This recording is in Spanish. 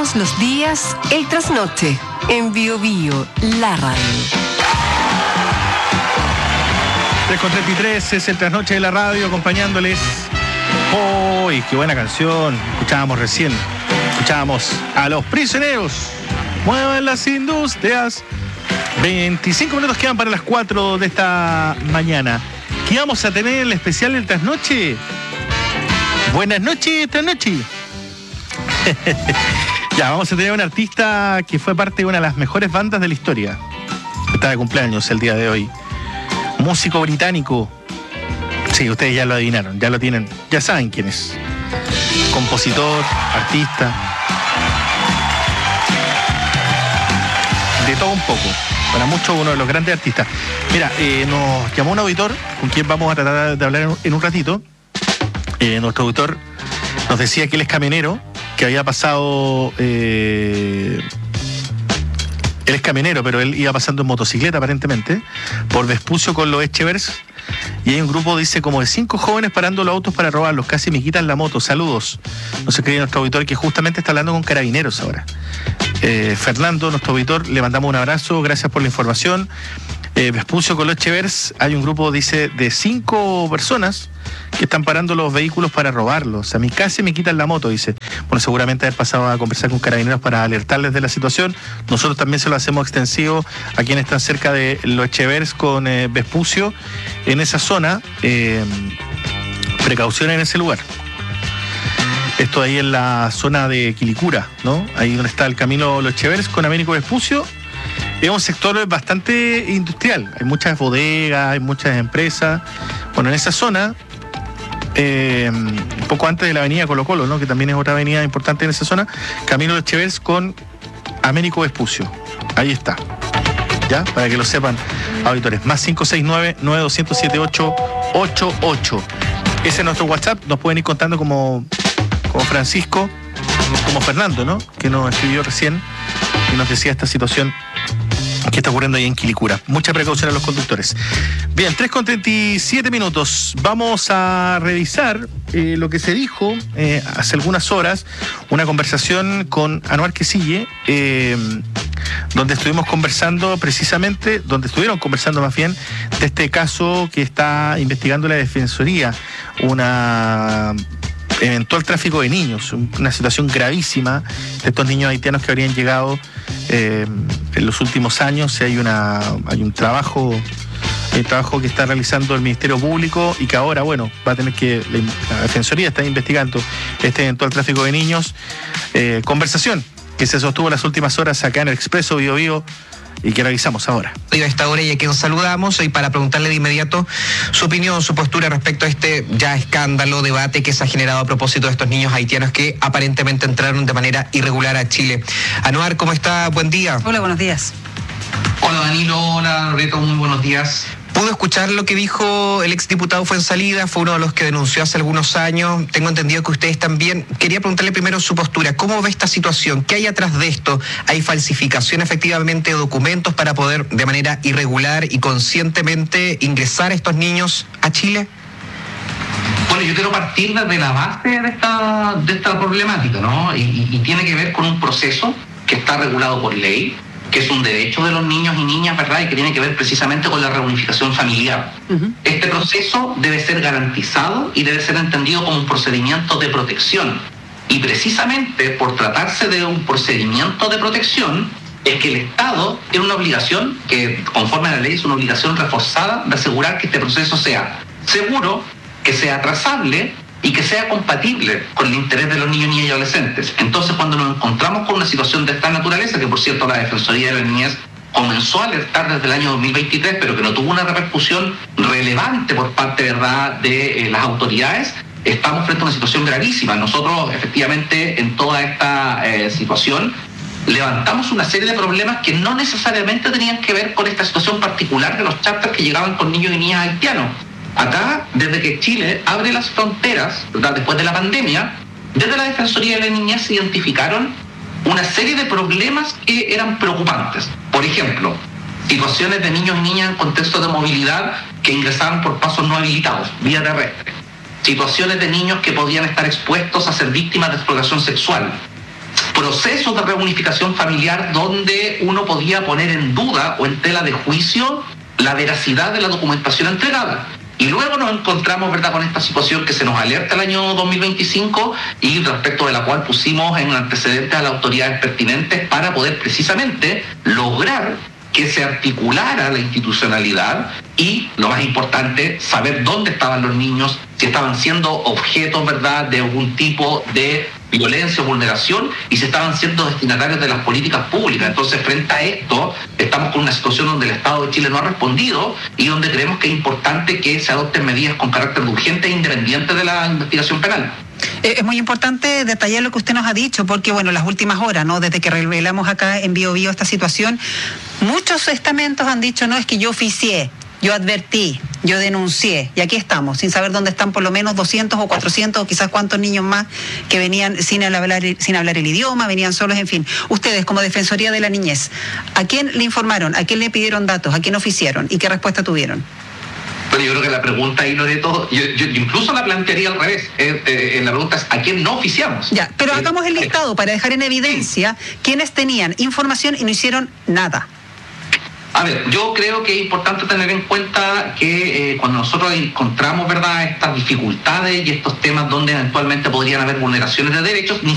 Todos los días, el trasnoche, en Bio Bio, la radio. 3:33 es el trasnoche de la radio, acompañándoles. ¡Uy, qué buena canción! Escuchábamos a Los Prisioneros. Muevan las industrias. 25 minutos quedan para las 4 de esta mañana. ¿Qué vamos a tener en el especial del trasnoche? Buenas noches, trasnoche. Ya, vamos a tener un artista que fue parte de una de las mejores bandas de la historia. Está de cumpleaños el día de hoy. Músico británico. Sí, ustedes ya lo adivinaron, ya lo tienen, ya saben quién es. Compositor, artista. De todo un poco. Para muchos, uno de los grandes artistas. Mira, nos llamó un auditor con quien vamos a tratar de hablar en un ratito. Nuestro auditor nos decía que él es camionero, que había pasado... él es camionero, pero él iba pasando en motocicleta aparentemente, por Vespucio con los Echevers, y hay un grupo, dice, como de 5 jóvenes parando los autos para robarlos, casi me quitan la moto, saludos. No se cree nuestro auditor que justamente está hablando con carabineros ahora. Fernando, nuestro auditor, le mandamos un abrazo, gracias por la información. Vespucio con los Echevers, hay un grupo, dice, de 5 personas que están parando los vehículos para robarlos. A mí casi me quitan la moto, dice. Bueno, seguramente haber pasado a conversar con carabineros para alertarles de la situación. Nosotros también se lo hacemos extensivo a quienes están cerca de los Echevers con Vespucio. En esa zona, precaución en ese lugar. Esto ahí en la zona de Quilicura, ¿no? Ahí donde está el camino Los Echevers con Américo Vespucio. Es un sector bastante industrial. Hay muchas bodegas, hay muchas empresas. Bueno, en esa zona, un poco antes de la avenida Colo Colo, ¿no? Que también es otra avenida importante en esa zona, camino de Echevers con Américo Vespucio. Ahí está. ¿Ya? Para que lo sepan, auditores. Más 569-9207-888. Ese es nuestro WhatsApp. Nos pueden ir contando como Francisco, como Fernando, ¿no? Que nos escribió recién y nos decía esta situación que está ocurriendo ahí en Quilicura. Mucha precaución a los conductores. Bien, 3:37 minutos. Vamos a revisar lo que se dijo hace algunas horas, una conversación con Anuar Quisille, donde estuvieron conversando más bien, de este caso que está investigando la Defensoría, una eventual tráfico de niños, una situación gravísima de estos niños haitianos que habrían llegado en los últimos años. Hay un trabajo que está realizando el Ministerio Público y que ahora, bueno, va a tener que, la Defensoría está investigando este eventual tráfico de niños. Conversación que se sostuvo en las últimas horas acá en el Expreso Bio Bio y que revisamos ahora. A esta hora y a quien saludamos hoy para preguntarle de inmediato su opinión, su postura respecto a este ya escándalo, debate que se ha generado a propósito de estos niños haitianos que aparentemente entraron de manera irregular a Chile. Anuar, ¿cómo está? Buen día. Hola, buenos días. Hola Danilo, hola Loreto, muy buenos días. ¿Pudo escuchar lo que dijo el exdiputado Fuenzalida? Fue uno de los que denunció hace algunos años. Tengo entendido que ustedes también. Quería preguntarle primero su postura. ¿Cómo ve esta situación? ¿Qué hay atrás de esto? ¿Hay falsificación efectivamente de documentos para poder de manera irregular y conscientemente ingresar a estos niños a Chile? Bueno, yo quiero partir desde la base de esta problemática, ¿no? Y tiene que ver con un proceso que está regulado por ley, que es un derecho de los niños y niñas, ¿verdad? Y que tiene que ver precisamente con la reunificación familiar. Uh-huh. Este proceso debe ser garantizado y debe ser entendido como un procedimiento de protección. Y precisamente por tratarse de un procedimiento de protección, es que el Estado tiene una obligación, que conforme a la ley es una obligación reforzada, de asegurar que este proceso sea seguro, que sea trazable y que sea compatible con el interés de los niños, niñas y adolescentes. Entonces, cuando nos encontramos con una situación de esta naturaleza, que por cierto la Defensoría de la Niñez comenzó a alertar desde el año 2023, pero que no tuvo una repercusión relevante por parte, ¿verdad?, de las autoridades, estamos frente a una situación gravísima. Nosotros, efectivamente, en toda esta situación, levantamos una serie de problemas que no necesariamente tenían que ver con esta situación particular de los charters que llegaban con niños y niñas haitianos. Acá, desde que Chile abre las fronteras, ¿verdad?, después de la pandemia, desde la Defensoría de la Niñez se identificaron una serie de problemas que eran preocupantes. Por ejemplo, situaciones de niños y niñas en contexto de movilidad que ingresaban por pasos no habilitados, vía terrestre. Situaciones de niños que podían estar expuestos a ser víctimas de explotación sexual. procesos de reunificación familiar donde uno podía poner en duda o en tela de juicio la veracidad de la documentación entregada. Y luego nos encontramos, ¿verdad?, con esta situación que se nos alerta el año 2025 y respecto de la cual pusimos en antecedentes a las autoridades pertinentes para poder precisamente lograr que se articulara la institucionalidad y, lo más importante, saber dónde estaban los niños, si estaban siendo objetos, ¿verdad?, de algún tipo de violencia o vulneración y si estaban siendo destinatarios de las políticas públicas. Entonces, frente a esto, estamos con una situación donde el Estado de Chile no ha respondido y donde creemos que es importante que se adopten medidas con carácter urgente e independiente de la investigación penal. Es muy importante detallar lo que usted nos ha dicho, porque bueno, las últimas horas, ¿no?, desde que revelamos acá en Bio Bio esta situación, muchos estamentos han dicho, no, es que yo oficié, yo advertí, yo denuncié, y aquí estamos, sin saber dónde están por lo menos 200 o 400 o quizás cuántos niños más que venían sin hablar el idioma, venían solos, en fin. Ustedes, como Defensoría de la Niñez, ¿a quién le informaron? ¿A quién le pidieron datos? ¿A quién oficiaron? ¿Y qué respuesta tuvieron? Bueno, yo creo que la pregunta ahí, Loreto, yo incluso la plantearía al revés. La pregunta es, ¿a quién no oficiamos? Ya, pero hagamos el listado para dejar en evidencia quienes tenían información y no hicieron nada. A ver, yo creo que es importante tener en cuenta que cuando nosotros encontramos, ¿verdad?, estas dificultades y estos temas donde eventualmente podrían haber vulneraciones de derechos,